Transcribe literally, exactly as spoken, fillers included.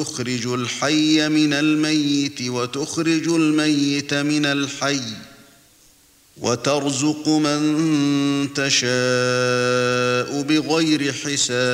تخرج الحي من الميت وتخرج الميت من الحي وترزق من تشاء بغير حساب